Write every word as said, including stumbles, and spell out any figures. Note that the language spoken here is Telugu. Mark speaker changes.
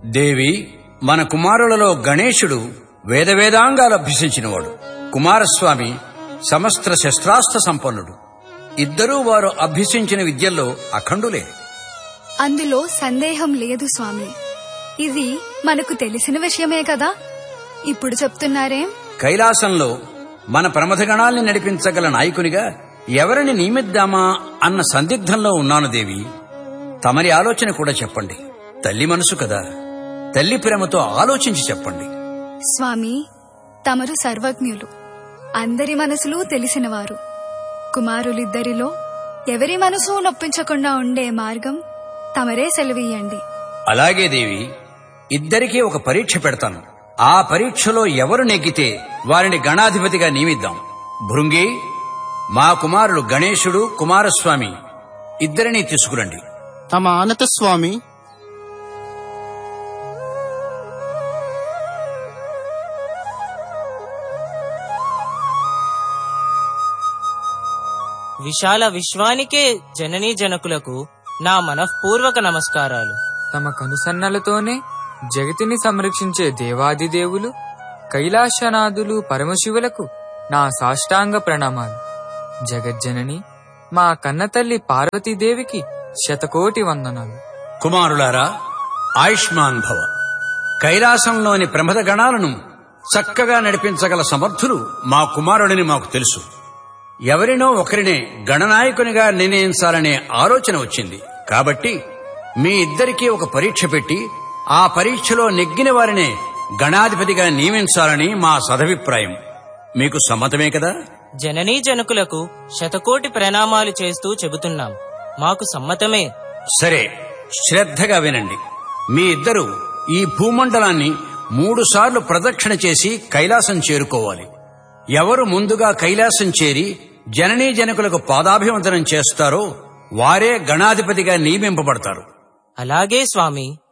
Speaker 1: దేవి, మన కుమారులలో గణేశుడు వేదవేదాంగాలు అభ్యసించినవాడు. కుమారస్వామి సమస్త శస్త్రాస్త్ర సంపన్నుడు. ఇద్దరూ వారు అభ్యసించిన విద్యల్లో అఖండులే.
Speaker 2: అందులో సందేహం లేదు స్వామి. ఇది మనకు తెలిసిన విషయమే కదా, ఇప్పుడు చెప్తున్నారేం?
Speaker 1: కైలాసంలో మన ప్రమథగణాల్ని నడిపించగల నాయకునిగా ఎవరిని నియమిద్దామా అన్న సందిగ్ధంలో ఉన్నాను దేవి. తమరి ఆలోచన కూడా చెప్పండి. తల్లి మనసు కదా, తల్లి ప్రేమతో ఆలోచించి చెప్పండి.
Speaker 2: స్వామి, తమరు సర్వజ్ఞులు, అందరి మనసులు తెలిసినవారు. కుమారులిద్దరిలో ఎవరి మనసు నొప్పించకుండా ఉండే మార్గం తమరే సెలవీయండి.
Speaker 1: అలాగే దేవి, ఇద్దరికీ ఒక పరీక్ష పెడతాను. ఆ పరీక్షలో ఎవరు నెగ్గితే వారిని గణాధిపతిగా నియమిద్దాం. భృంగి, మా కుమారులు గణేశుడు, కుమారస్వామి ఇద్దరినీ తీసుకురండి.
Speaker 3: తమ ఆనత స్వామి.
Speaker 4: విశాల విశ్వానికే జననీ జనకులకు నా మనఃపూర్వక నమస్కారాలు.
Speaker 5: తమ కనుసన్నలతోనే జగతిని సంరక్షించే దేవాదిదేవులు కైలాసనాథులు పరమశివులకు నా సాష్టాంగ ప్రణామాలు. జగజ్జనని మా కన్నతల్లి పార్వతీదేవికి శతకోటి వందనాలు.
Speaker 1: కుమారులారా, ఆయుష్మాన్ భవ. కైలాసంలోని ప్రమథ గణాలను చక్కగా నడిపించగల సమర్థులు మా కుమారుడిని మాకు తెలుసు. ఎవరినో ఒకరినే గణనాయకునిగా నిర్ణయించాలనే ఆలోచన వచ్చింది. కాబట్టి మీ ఇద్దరికీ ఒక పరీక్ష పెట్టి ఆ పరీక్షలో నెగ్గిన వారినే గణాధిపతిగా నియమించాలని మా సదభిప్రాయం. మీకు సమ్మతమే కదా?
Speaker 4: జననీ జనకులకు శతకోటి ప్రణామాలు చేస్తూ చెబుతున్నాం. మాకు సమ్మతమే.
Speaker 1: సరే, శ్రద్ధగా వినండి. మీ ఇద్దరు ఈ భూమండలాన్ని మూడు సార్లు ప్రదక్షిణ చేసి కైలాసం చేరుకోవాలి. ఎవరు ముందుగా కైలాసం చేరి జననీ జనకులకు పాదాభివందనం చేస్తారో వారే గణాధిపతిగా నియమింపబడతారు.
Speaker 4: అలాగే స్వామి.